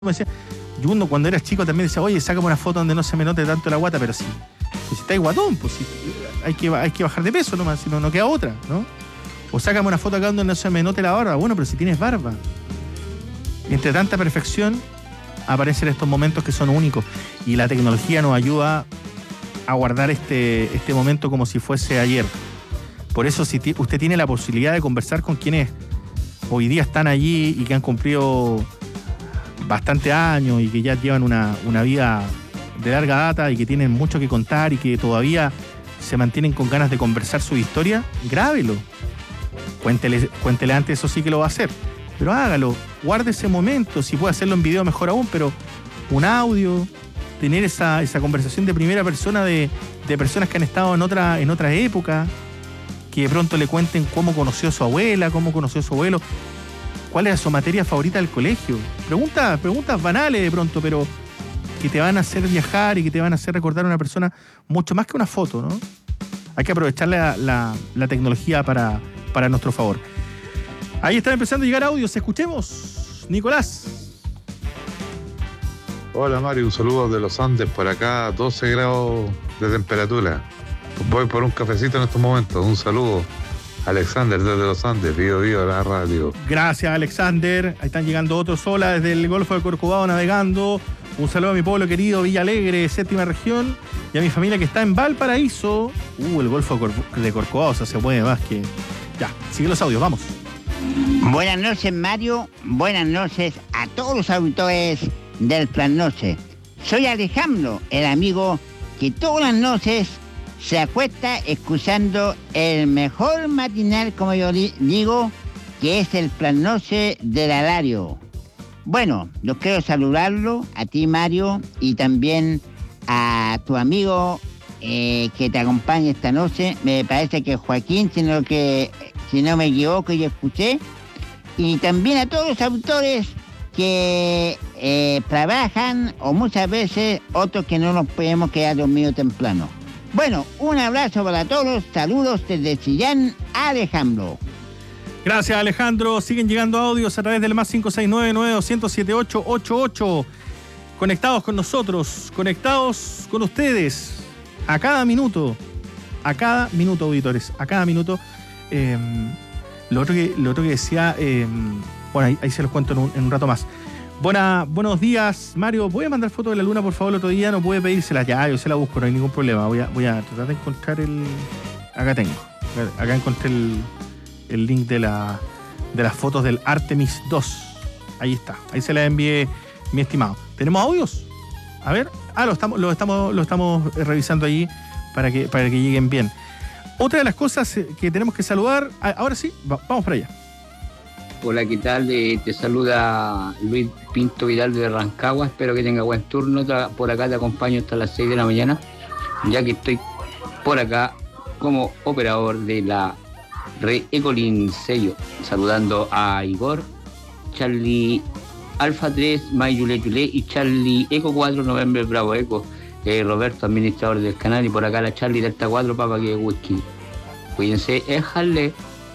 me decía, yo uno cuando era chico también decía, oye, sácame una foto donde no se me note tanto la guata, pero si estáis guatón, pues hay que bajar de peso nomás, si no queda otra, ¿no? O sácame una foto acá donde no se me note la barba. Bueno, pero si tienes barba. Entre tanta perfección aparecen estos momentos que son únicos y la tecnología nos ayuda a guardar este momento como si fuese ayer. Por eso, si usted tiene la posibilidad de conversar con quienes hoy día están allí y que han cumplido bastante años y que ya llevan una vida de larga data y que tienen mucho que contar y que todavía se mantienen con ganas de conversar su historia, grábelo. Cuéntele antes, eso sí que lo va a hacer. Pero hágalo, guarde ese momento, si puede hacerlo en video mejor aún, pero un audio, tener esa conversación de primera persona de personas que han estado en otra época, que de pronto le cuenten cómo conoció a su abuela, cómo conoció a su abuelo, cuál era su materia favorita del colegio. Preguntas banales de pronto, pero que te van a hacer viajar y que te van a hacer recordar a una persona mucho más que una foto, ¿no? Hay que aprovechar la tecnología para nuestro favor. Ahí están empezando a llegar audios, escuchemos. Nicolás. Hola Mario, un saludo de los Andes, por acá 12 grados de temperatura. Voy por un cafecito en estos momentos. Un saludo, Alexander desde los Andes, vivo la radio. Gracias, Alexander. Ahí están llegando otros. Hola desde el Golfo de Corcovado navegando. Un saludo a mi pueblo querido, Villa Alegre, séptima región, y a mi familia que está en Valparaíso. El Golfo de Corcovado, o sea, se puede más que... Ya, sigue los audios, vamos. Buenas noches, Mario. Buenas noches a todos los auditores del Plan Noche. Soy Alejandro, el amigo que todas las noches se acuesta escuchando el mejor matinal, como yo digo, que es el Plan Noche del Alario. Bueno, yo quiero saludarlo a ti, Mario, y también a tu amigo que te acompaña esta noche. Me parece que Joaquín, si no me equivoco, yo escuché. Y también a todos los autores que trabajan, o muchas veces otros que no nos podemos quedar dormidos temprano. Bueno, un abrazo para todos. Saludos desde Chillán, Alejandro. Gracias, Alejandro. Siguen llegando audios a través del más 569-900-7888. Conectados con nosotros, conectados con ustedes. A cada minuto, auditores, a cada minuto. Lo otro que decía, bueno, ahí se los cuento en un rato más. Buenos días, Mario. ¿Puede mandar fotos de la luna, por favor? El otro día no puede pedírsela. Ya, yo se la busco, no hay ningún problema. Voy a tratar de encontrar Acá encontré el link de las fotos del Artemis 2. Ahí está. Ahí se la envié, mi estimado. ¿Tenemos audios? A ver. Lo estamos revisando allí para que lleguen bien. Otra de las cosas que tenemos que saludar. Ahora sí, vamos para allá. Hola, ¿qué tal? Te saluda Luis Pinto Vidal de Rancagua. Espero que tenga buen turno. Por acá te acompaño hasta las 6 de la mañana, ya que estoy por acá como operador de la red Ecolin Sello. Saludando a Igor, Charlie Alfa 3, May Yule y Charlie Eco 4, November Bravo Eco. Roberto, administrador del canal, y por acá la Charlie Delta 4, Papa que whisky. Cuídense, éjale.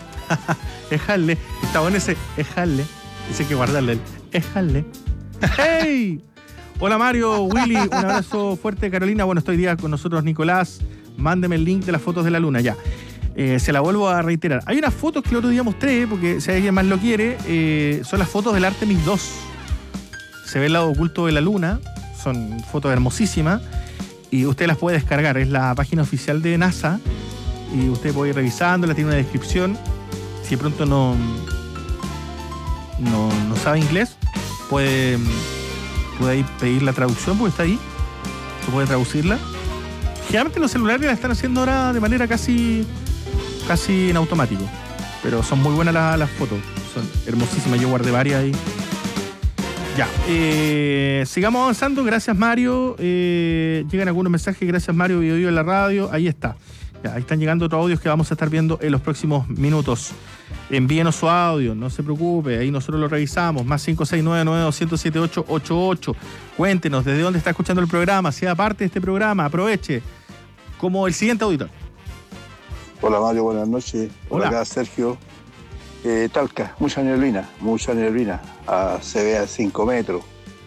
Éjale. Está bueno ese éjale. Ese hay que guardarle. Éjale. ¡Hey! Hola Mario, Willy, un abrazo fuerte, Carolina. Bueno, estoy día con nosotros, Nicolás. Mándeme el link de las fotos de la luna, ya. Se la vuelvo a reiterar. Hay unas fotos que el otro día mostré, porque si alguien más lo quiere, son las fotos del Artemis 2. Se ve el lado oculto de la luna. Son fotos hermosísimas y usted las puede descargar. Es la página oficial de NASA y usted puede ir revisándola, tiene una descripción. Si de pronto no sabe inglés, puede ahí pedir la traducción porque está ahí. Se puede traducirla. Generalmente los celulares la están haciendo ahora de manera casi en automático, pero son muy buenas las fotos, son hermosísimas. Yo guardé varias ahí. Ya, sigamos avanzando. Gracias, Mario. Llegan algunos mensajes. Gracias, Mario. Video en la radio. Ahí está. Ya, ahí están llegando otros audios que vamos a estar viendo en los próximos minutos. Envíenos su audio, no se preocupe. Ahí nosotros lo revisamos. Más 569-900-7888. Cuéntenos desde dónde está escuchando el programa. Sea parte de este programa. Aproveche. Como el siguiente auditor. Hola, Mario. Buenas noches. Hola. Acá, Sergio. Talca, mucha neblina, se ve a 5 metros.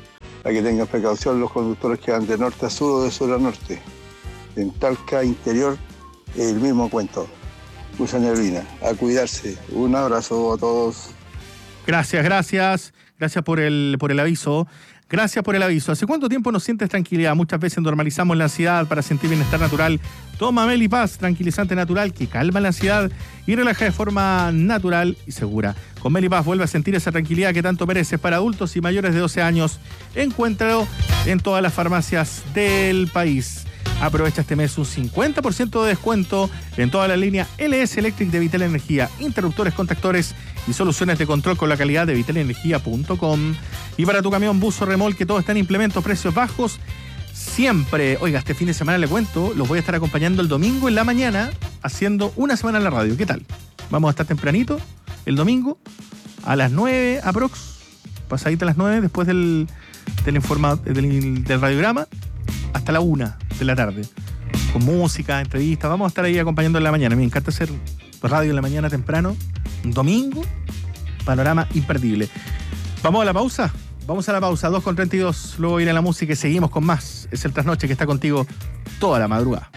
a que tengan precaución los conductores que van de norte a sur o de sur a norte. En Talca interior, el mismo cuento. Mucha neblina. A cuidarse. Un abrazo a todos. Gracias por el aviso. Gracias por el aviso. ¿Hace cuánto tiempo no sientes tranquilidad? Muchas veces normalizamos la ansiedad para sentir bienestar natural. Toma Melipaz, tranquilizante natural que calma la ansiedad y relaja de forma natural y segura. Con Melipaz vuelve a sentir esa tranquilidad que tanto mereces para adultos y mayores de 12 años. Encuéntralo en todas las farmacias del país. Aprovecha este mes un 50% de descuento en toda la línea LS Electric de Vital Energía, interruptores, contactores y soluciones de control con la calidad de vitalenergia.com. Y para tu camión, bus o remolque, todo está en implementos, precios bajos siempre. Oiga, este fin de semana le cuento, los voy a estar acompañando el domingo en la mañana haciendo una semana en la radio. ¿Qué tal? Vamos a estar tempranito el domingo a las 9 aprox, pasadita a las 9 después del radiograma hasta la 1 de la tarde, con música, entrevistas. Vamos a estar ahí acompañando en la mañana. Me encanta hacer radio en la mañana temprano, un domingo, panorama imperdible. ¿Vamos a la pausa? Vamos a la pausa, 2:32, luego viene la música y seguimos con más. Es el Trasnoche que está contigo toda la madrugada.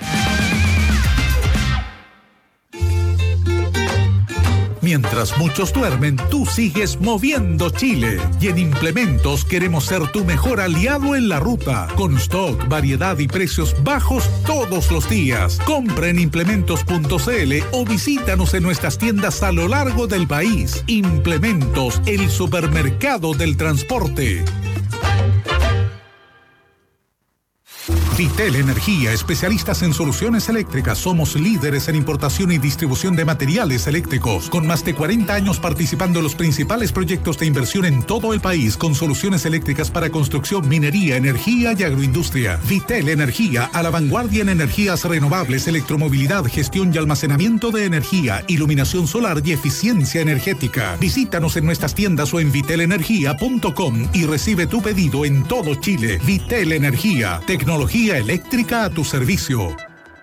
Mientras muchos duermen, tú sigues moviendo Chile. Y en Implementos queremos ser tu mejor aliado en la ruta. Con stock, variedad y precios bajos todos los días. Compra en implementos.cl o visítanos en nuestras tiendas a lo largo del país. Implementos, el supermercado del transporte. Vitel Energía, especialistas en soluciones eléctricas. Somos líderes en importación y distribución de materiales eléctricos. Con más de 40 años participando en los principales proyectos de inversión en todo el país, con soluciones eléctricas para construcción, minería, energía y agroindustria. Vitel Energía, a la vanguardia en energías renovables, electromovilidad, gestión y almacenamiento de energía, iluminación solar y eficiencia energética. Visítanos en nuestras tiendas o en vitelenergia.com y recibe tu pedido en todo Chile. Vitel Energía, tecnología eléctrica a tu servicio.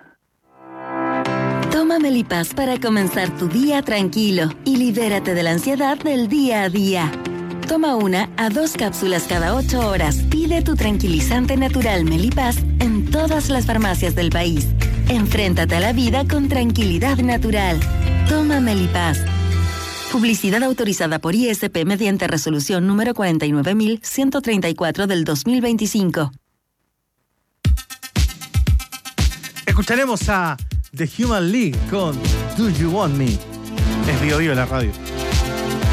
Toma Melipaz para comenzar tu día tranquilo y libérate de la ansiedad del día a día. Toma 1 a 2 cápsulas cada 8 horas. Pide tu tranquilizante natural Melipaz en todas las farmacias del país. Enfréntate a la vida con tranquilidad natural. Toma Melipaz. Publicidad autorizada por ISP mediante resolución número 49.134 del 2025. Escucharemos a The Human League con Do You Want Me. Es Bio Bio la radio.